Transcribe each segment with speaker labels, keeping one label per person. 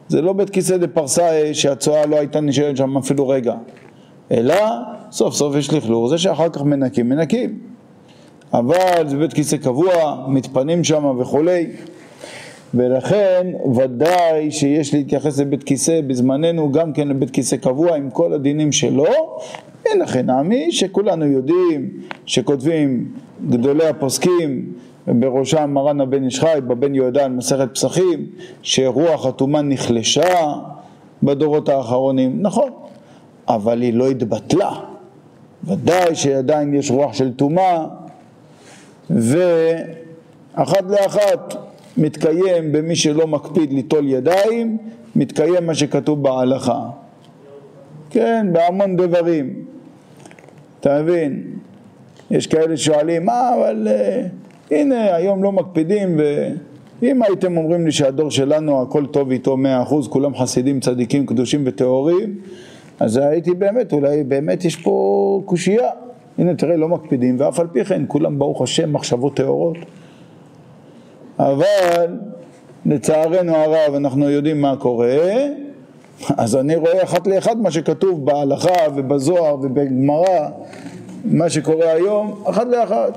Speaker 1: זה לא בית כיסא דפרסה שהצועה לא הייתה נשארת שם אפילו רגע, אלא סוף סוף יש לכלוך, זה שאחר כך מנקים, אבל זה בית כיסא קבוע, מתפנים שם וכולי, ולכן ודאי שיש להתייחס לבית כיסא בזמננו גם כן לבית כיסא קבוע עם כל הדינים שלו, ולכן נעמי שכולנו יודעים שכותבים גדולי הפוסקים, בראשם מרן הבן איש חי בבן יהודה על מסכת פסחים, שרוח הטומאה נחלשה בדורות האחרונים, נכון, אבל היא לא התבטלה, ודאי שעדיין יש רוח של טומאה, ואחת לאחת מתקיים במי שלא מקפיד ליטול ידיים, מתקיים מה שכתוב בהלכה, כן, בהמון דברים, אתה מבין, יש כאלה שואלים, אבל הנה היום לא מקפידים, ואם הייתם אומרים לי שהדור שלנו הכל טוב איתו 100%, כולם חסידים צדיקים קדושים וטהורים, אז הייתי באמת, אולי באמת יש פה קושייה, הנה תראה לא מקפידים, ואף על פי כן כולם ברוך השם מחשבות טהורות, אבל לצערנו הרב אנחנו יודעים מה קורה, אז אני רואה אחת לאחד מה שכתוב בהלכה ובזוהר ובגמרא, מה שקורה היום, אחת לאחת.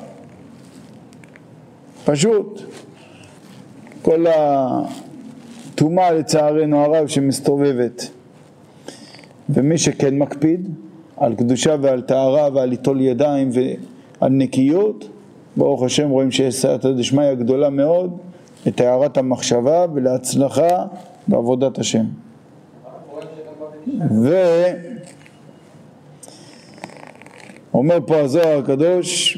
Speaker 1: פשוט. כל הטומאה לצערנו הרב שמסתובבת. ומי שכן מקפיד על קדושה ועל טהרה ועל ליטול ידיים ועל נקיות, ברוך השם רואים שיש סייעתא דשמיא גדולה מאוד לטהרת המחשבה ולהצלחה בעבודת השם. אומר פה הזוהר הקדוש,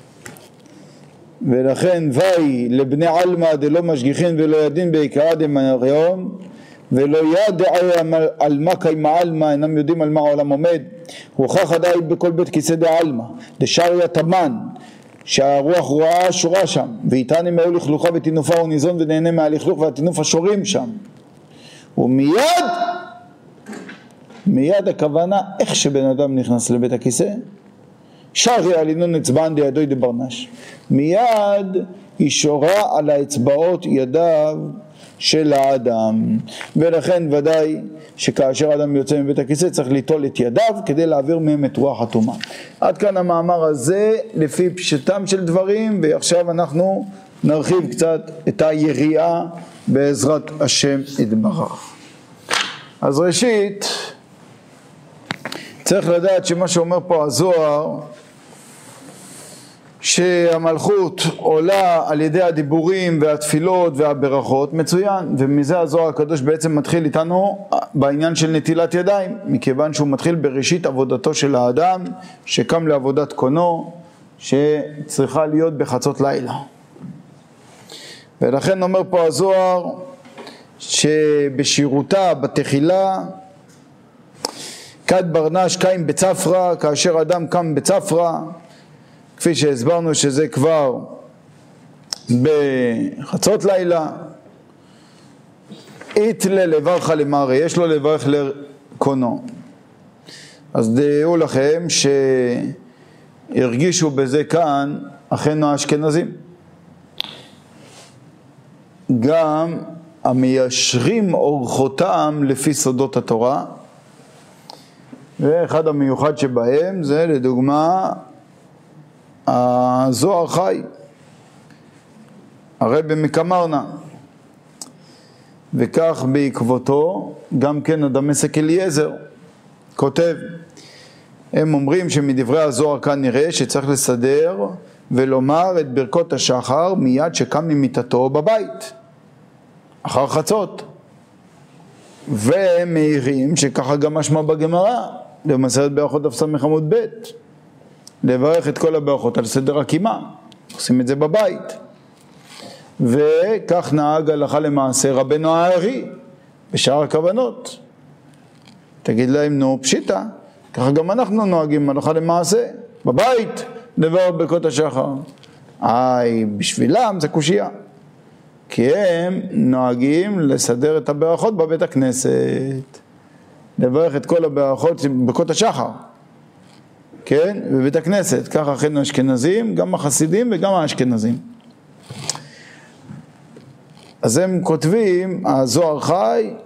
Speaker 1: ולכן ואי לבני עלמא דלא משגיחין ולא ידין בעיקרא דמריון ולא ידעי על מה קיימה עלמא, אינם יודעים על מה העולם עומד, הוכח עדיין בכל בית כיסא דעלמא דשריה תמן שהרוח רואה שורה שם, ואיתן הם היו לכלוכה ותינופה הוא ניזון ונהנה מהלכלוך והתינוף השורים שם, ומיד הכוונה איך שבן אדם נכנס לבית הכיסא, שרי על ינון אצבען דידוי דברנש, מיד היא שורה על האצבעות ידיו של האדם, ולכן ודאי שכאשר אדם יוצא מבית הכיסא צריך ליטול את ידיו כדי להעביר מהם את רוח הטומאה. עד כאן המאמר הזה לפי פשטם של דברים, ועכשיו אנחנו נרחיב קצת את היריעה בעזרת השם יתברך. אז ראשית צריך לדעת שמה שאומר פה הזוהר, שהמלכות עולה על ידי הדיבורים והתפילות והברכות, מצוין, ומזה הזוהר הקדוש בעצם מתחיל איתנו בעניין של נטילת ידיים, מכיוון שהוא מתחיל בראשית עבודתו של האדם שקם לעבודת קונו שצריכה להיות בחצות לילה. ולכן אומר פה הזוהר שבשירותה בתחילה כד ברנש קיים בצפרה, כאשר אדם קם בצפרה, כפי שהסברנו שזה כבר בחצות לילה, איתלה לברך למרי, יש לו לברך לקונו. אז דעו לכם שהרגישו בזה כאן אחינו האשכנזים, גם המיישרים אורחותם לפי סודות התורה, ואחד המיוחד שבהם זה לדוגמה הזוהר חי, הרבי מקמרנה, וכך בעקבותו גם כן הדמשק אליעזר כותב. הם אומרים שמדברי הזוהר כאן נראה שצריך לסדר ולומר את ברכות השחר מיד שקם ממיטתו בבית אחר חצות, והם מעירים שככה גם משמע בגמרא במסכת ברכות דף ס' עמוד ב', לברך את כל הברכות על סדר הקימה, עושים את זה בבית, וכך נהג הלכה למעשה רבנו הארי בשאר הכוונות. תגיד להם נו פשיטה, ככה גם אנחנו נוהגים הלכה למעשה בבית לברך ברכות השחר. בשבילם זה קושייה, כי הם נוהגים לסדר את הברכות בבית הכנסת, לברך את כל הברכות ברכות השחר, כן, בבית הכנסת. ככה אחינו האשכנזים, גם החסידים וגם האשכנזים. אז הם כותבים, הזוהר חי